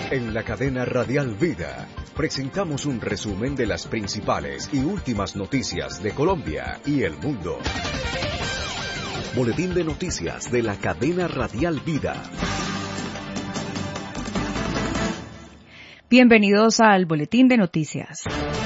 En la cadena Radial Vida presentamos un resumen de las principales y últimas noticias de Colombia y el mundo. Boletín de noticias de la cadena Radial Vida. Bienvenidos al Boletín de Noticias.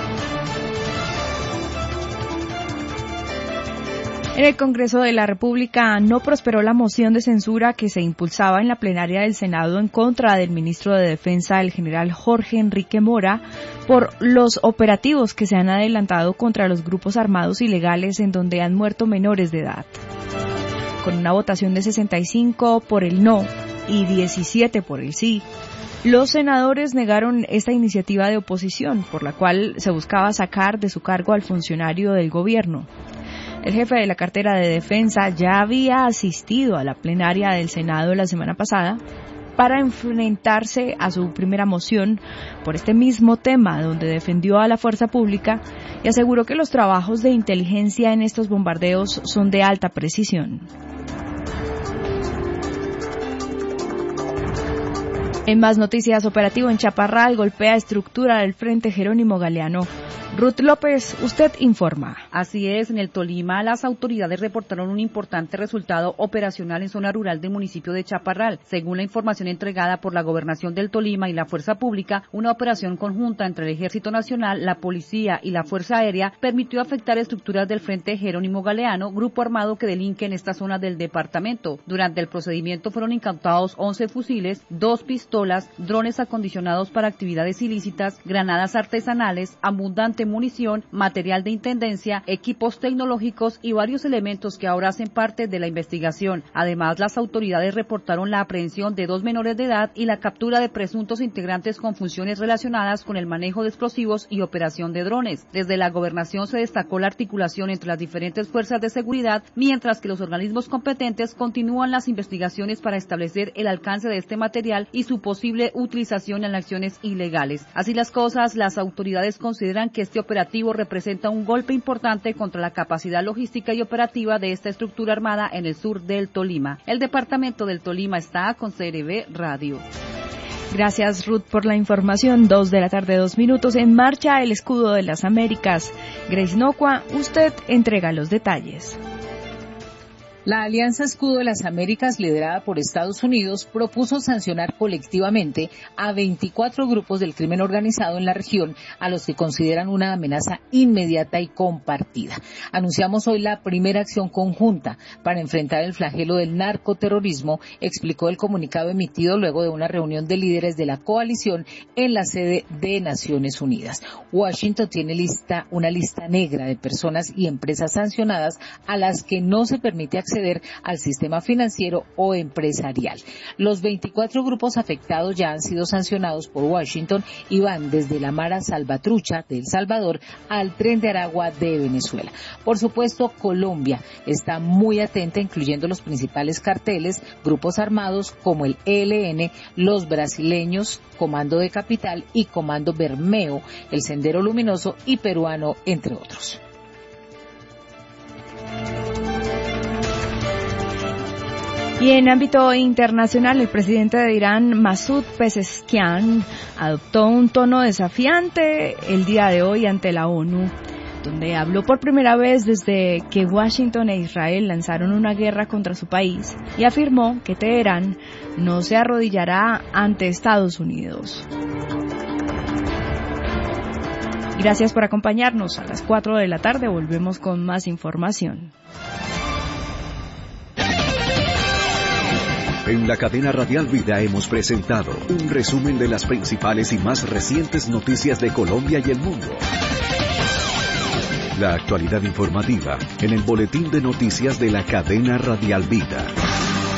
En el Congreso de la República no prosperó la moción de censura que se impulsaba en la plenaria del Senado en contra del ministro de Defensa, el general Jorge Enrique Mora, por los operativos que se han adelantado contra los grupos armados ilegales en donde han muerto menores de edad. Con una votación de 65 por el no y 17 por el sí, los senadores negaron esta iniciativa de oposición, por la cual se buscaba sacar de su cargo al funcionario del gobierno. El jefe de la cartera de Defensa ya había asistido a la plenaria del Senado la semana pasada para enfrentarse a su primera moción por este mismo tema, donde defendió a la fuerza pública y aseguró que los trabajos de inteligencia en estos bombardeos son de alta precisión. En más noticias, operativo en Chaparral golpea estructura del Frente Jerónimo Galeano. Ruth López, usted informa. Así es, en el Tolima las autoridades reportaron un importante resultado operacional en zona rural del municipio de Chaparral. Según la información entregada por la Gobernación del Tolima y la Fuerza Pública, una operación conjunta entre el Ejército Nacional, la Policía y la Fuerza Aérea permitió afectar estructuras del Frente Jerónimo Galeano, grupo armado que delinque en esta zona del departamento. Durante el procedimiento fueron incautados 11 fusiles, 2 pistolas, drones acondicionados para actividades ilícitas, granadas artesanales, abundante munición, material de intendencia, equipos tecnológicos y varios elementos que ahora hacen parte de la investigación. Además, las autoridades reportaron la aprehensión de 2 menores de edad y la captura de presuntos integrantes con funciones relacionadas con el manejo de explosivos y operación de drones. Desde la gobernación se destacó la articulación entre las diferentes fuerzas de seguridad, mientras que los organismos competentes continúan las investigaciones para establecer el alcance de este material y su posible utilización en acciones ilegales. Así las cosas, las autoridades consideran que este operativo representa un golpe importante contra la capacidad logística y operativa de esta estructura armada en el sur del Tolima. El departamento del Tolima está con CRB Radio. Gracias, Ruth, por la información. 2:02 p.m. En marcha el escudo de las Américas. Grace Nocua, usted entrega los detalles. La Alianza Escudo de las Américas, liderada por Estados Unidos, propuso sancionar colectivamente a 24 grupos del crimen organizado en la región, a los que consideran una amenaza inmediata y compartida. Anunciamos hoy la primera acción conjunta para enfrentar el flagelo del narcoterrorismo, explicó el comunicado emitido luego de una reunión de líderes de la coalición en la sede de Naciones Unidas. Washington tiene una lista negra de personas y empresas sancionadas a las que no se permite acceder al sistema financiero o empresarial. Los 24 grupos afectados ya han sido sancionados por Washington y van desde la Mara Salvatrucha de El Salvador al Tren de Aragua de Venezuela. Por supuesto, Colombia está muy atenta, incluyendo los principales carteles, grupos armados como el ELN, los brasileños, Comando de Capital y Comando Bermeo, el Sendero Luminoso y Peruano, entre otros. Y en ámbito internacional, el presidente de Irán, Masoud Pezeshkian, adoptó un tono desafiante el día de hoy ante la ONU, donde habló por primera vez desde que Washington e Israel lanzaron una guerra contra su país y afirmó que Teherán no se arrodillará ante Estados Unidos. Gracias por acompañarnos. A las 4 de la tarde volvemos con más información. En la cadena Radial Vida hemos presentado un resumen de las principales y más recientes noticias de Colombia y el mundo. La actualidad informativa en el Boletín de Noticias de la cadena Radial Vida.